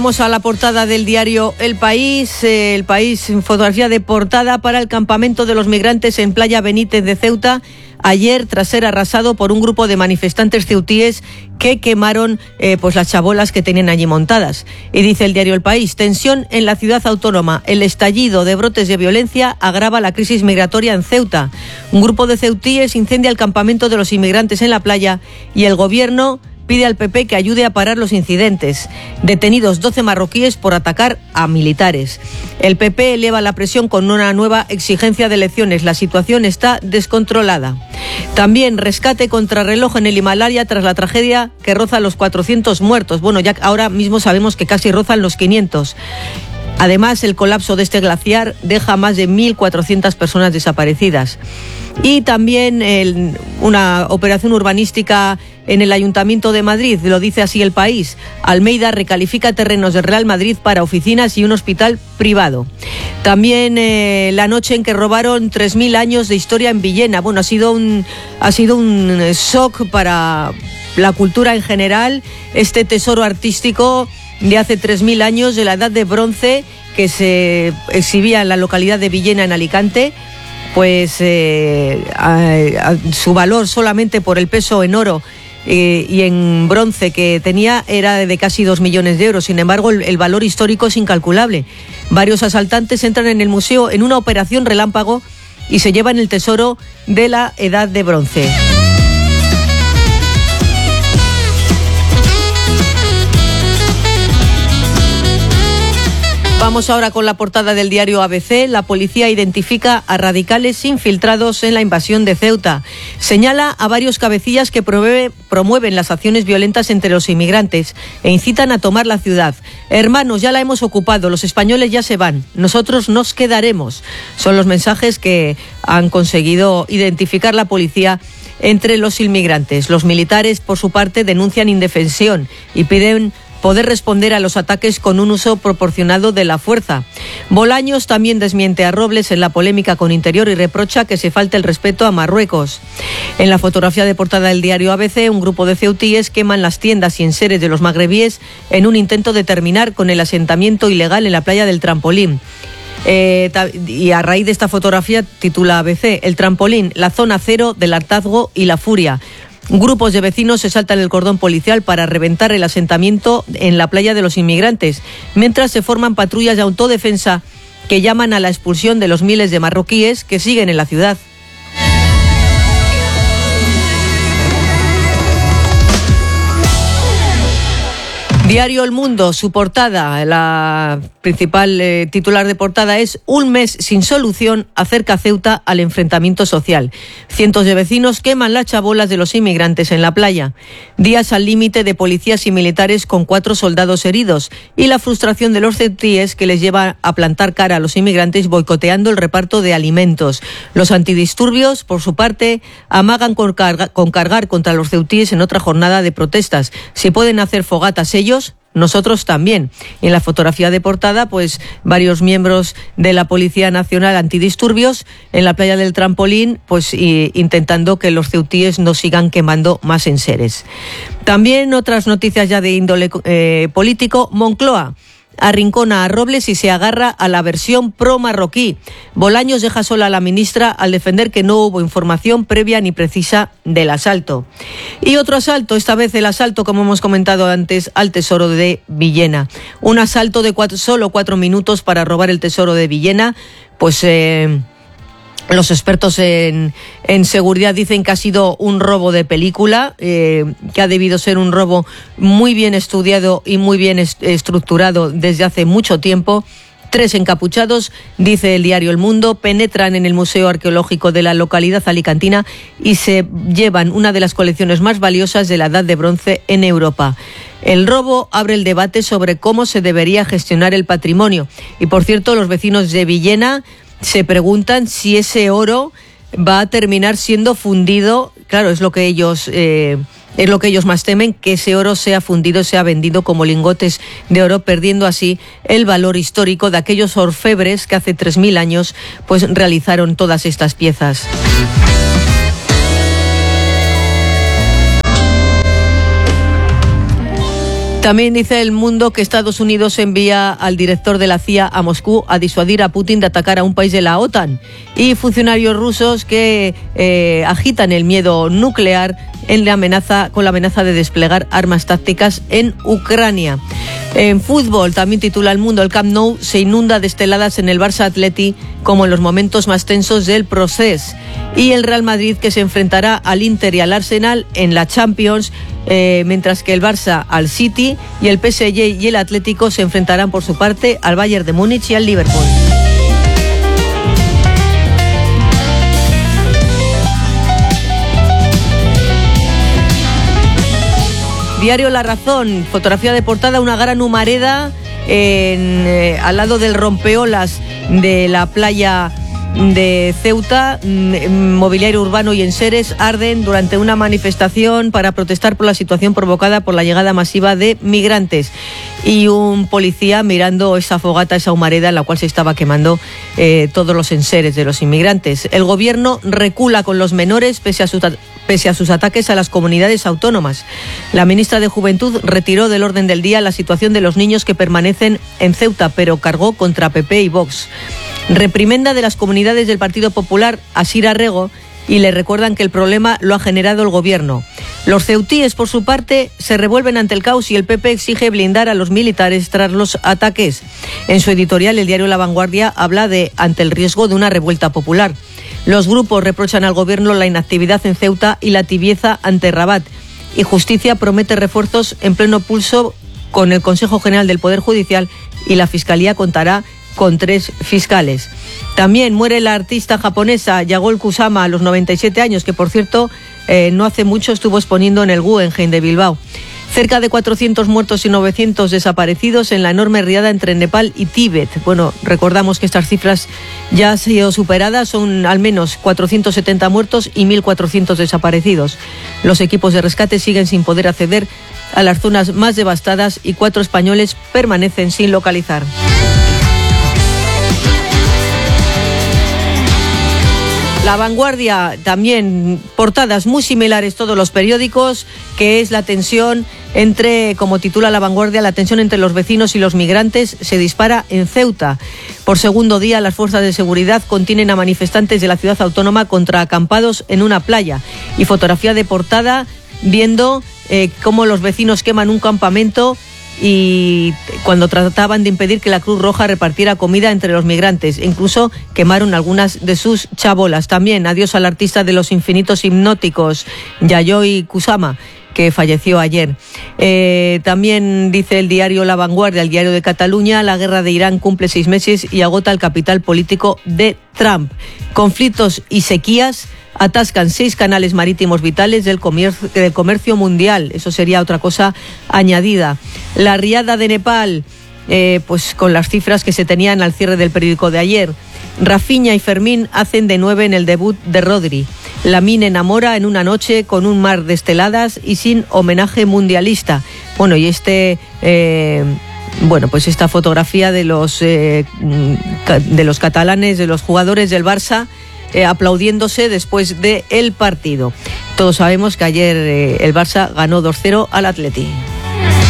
Vamos a la portada del diario El País, fotografía de portada para el campamento de los migrantes en Playa Benítez de Ceuta, ayer tras ser arrasado por un grupo de manifestantes ceutíes que quemaron las chabolas que tenían allí montadas. Y dice el diario El País, tensión en la ciudad autónoma, el estallido de brotes de violencia agrava la crisis migratoria en Ceuta. Un grupo de ceutíes incendia el campamento de los inmigrantes en la playa y el gobierno pide al PP que ayude a parar los incidentes. Detenidos 12 marroquíes por atacar a militares. El PP eleva la presión con una nueva exigencia de elecciones. La situación está descontrolada. También rescate contrarreloj en el Himalaya tras la tragedia que roza los 400 muertos. Bueno, ya ahora mismo sabemos que casi rozan los 500. Además, el colapso de este glaciar deja más de 1.400 personas desaparecidas. Y también una operación urbanística en el Ayuntamiento de Madrid, lo dice así El País. Almeida recalifica terrenos del Real Madrid para oficinas y un hospital privado. También la noche en que robaron 3.000 años de historia en Villena. Bueno, ha sido un shock para la cultura en general, este tesoro artístico de hace 3.000 años, de la Edad de Bronce, que se exhibía en la localidad de Villena, en Alicante. Pues su valor solamente por el peso en oro y en bronce que tenía era de casi 2 millones de euros. Sin embargo, el valor histórico es incalculable. Varios asaltantes entran en el museo en una operación relámpago y se llevan el tesoro de la Edad de Bronce. Vamos ahora con la portada del diario ABC. La policía identifica a radicales infiltrados en la invasión de Ceuta. Señala a varios cabecillas que promueven las acciones violentas entre los inmigrantes e incitan a tomar la ciudad. Hermanos, ya la hemos ocupado, los españoles ya se van, nosotros nos quedaremos. Son los mensajes que han conseguido identificar la policía entre los inmigrantes. Los militares, por su parte, denuncian indefensión y piden poder responder a los ataques con un uso proporcionado de la fuerza. Bolaños también desmiente a Robles en la polémica con Interior y reprocha que se falte el respeto a Marruecos. En la fotografía de portada del diario ABC, un grupo de ceutíes queman las tiendas y enseres de los magrebíes en un intento de terminar con el asentamiento ilegal en la playa del Trampolín. Y a raíz de esta fotografía titula ABC, el Trampolín, la zona cero del hartazgo y la furia. Grupos de vecinos se saltan el cordón policial para reventar el asentamiento en la playa de los inmigrantes, mientras se forman patrullas de autodefensa que llaman a la expulsión de los miles de marroquíes que siguen en la ciudad. Diario El Mundo, su portada, la principal titular de portada es "Un mes sin solución acerca Ceuta al enfrentamiento social". Cientos de vecinos queman las chabolas de los inmigrantes en la playa. Días al límite de policías y militares con 4 soldados heridos y la frustración de los ceutíes que les lleva a plantar cara a los inmigrantes boicoteando el reparto de alimentos. Los antidisturbios, por su parte, amagan con cargar contra los ceutíes en otra jornada de protestas. Si pueden hacer fogatas ellos, nosotros también. Y en la fotografía de portada, pues varios miembros de la Policía Nacional Antidisturbios en la playa del Trampolín, pues intentando que los ceutíes no sigan quemando más enseres. También otras noticias ya de índole político. Moncloa arrincona a Robles y se agarra a la versión pro-marroquí. Bolaños deja sola a la ministra al defender que no hubo información previa ni precisa del asalto. Y otro asalto, esta vez el asalto, como hemos comentado antes, al tesoro de Villena. Un asalto de solo 4 minutos para robar el tesoro de Villena, pues los expertos en seguridad dicen que ha sido un robo de película, que ha debido ser un robo muy bien estudiado y muy bien estructurado desde hace mucho tiempo. 3 encapuchados, dice el diario El Mundo, penetran en el Museo Arqueológico de la localidad alicantina y se llevan una de las colecciones más valiosas de la Edad de Bronce en Europa. El robo abre el debate sobre cómo se debería gestionar el patrimonio. Y por cierto, los vecinos de Villena se preguntan si ese oro va a terminar siendo fundido. Claro, es lo que ellos más temen, que ese oro sea fundido, sea vendido como lingotes de oro, perdiendo así el valor histórico de aquellos orfebres que hace 3.000 años pues realizaron todas estas piezas. También dice El Mundo que Estados Unidos envía al director de la CIA a Moscú a disuadir a Putin de atacar a un país de la OTAN, y funcionarios rusos que agitan el miedo nuclear con la amenaza de desplegar armas tácticas en Ucrania. En fútbol también titula El Mundo: el Camp Nou se inunda de esteladas en el Barça Atleti como en los momentos más tensos del proceso. Y el Real Madrid, que se enfrentará al Inter y al Arsenal en la Champions, mientras que el Barça al City, y el PSG y el Atlético se enfrentarán por su parte al Bayern de Múnich y al Liverpool. Diario La Razón, fotografía de portada, una gran humareda al lado del rompeolas de la playa de Ceuta. Mobiliario urbano y enseres arden durante una manifestación para protestar por la situación provocada por la llegada masiva de migrantes, y un policía mirando esa fogata, esa humareda en la cual se estaba quemando todos los enseres de los inmigrantes. El gobierno recula con los menores pese a sus ataques a las comunidades autónomas. La ministra de Juventud retiró del orden del día la situación de los niños que permanecen en Ceuta, pero cargó contra PP y Vox. Reprimenda de las comunidades del Partido Popular a Sira Rego, y le recuerdan que el problema lo ha generado el gobierno. Los ceutíes, por su parte, se revuelven ante el caos, y el PP exige blindar a los militares tras los ataques. En su editorial, el diario La Vanguardia habla ante el riesgo de una revuelta popular. Los grupos reprochan al gobierno la inactividad en Ceuta y la tibieza ante Rabat, y Justicia promete refuerzos en pleno pulso con el Consejo General del Poder Judicial, y la Fiscalía contará con 3 fiscales. También muere la artista japonesa Yagoi Kusama a los 97 años, que por cierto no hace mucho estuvo exponiendo en el Guggenheim de Bilbao. Cerca de 400 muertos y 900 desaparecidos en la enorme riada entre Nepal y Tíbet. Bueno, recordamos que estas cifras ya han sido superadas, son al menos 470 muertos y 1.400 desaparecidos. Los equipos de rescate siguen sin poder acceder a las zonas más devastadas, y 4 españoles permanecen sin localizar. La Vanguardia, también portadas muy similares todos los periódicos, que es la tensión como titula La Vanguardia, la tensión entre los vecinos y los migrantes se dispara en Ceuta. Por segundo día, las fuerzas de seguridad contienen a manifestantes de la ciudad autónoma contra acampados en una playa. Y fotografía de portada viendo cómo los vecinos queman un campamento, y cuando trataban de impedir que la Cruz Roja repartiera comida entre los migrantes. Incluso quemaron algunas de sus chabolas. También adiós al artista de los infinitos hipnóticos, Yayoi Kusama, que falleció ayer. También dice el diario La Vanguardia, el diario de Cataluña: la guerra de Irán cumple 6 meses y agota el capital político de Trump. Conflictos y sequías atascan 6 canales marítimos vitales del comercio mundial. Eso sería otra cosa añadida. La riada de Nepal, pues con las cifras que se tenían al cierre del periódico de ayer. Rafinha y Fermín hacen de 9 en el debut de Rodri. Lamine enamora en una noche con un mar de esteladas y sin homenaje mundialista. Bueno, y pues esta fotografía de los catalanes, de los jugadores del Barça, aplaudiéndose después del partido. Todos sabemos que ayer el Barça ganó 2-0 al Atleti.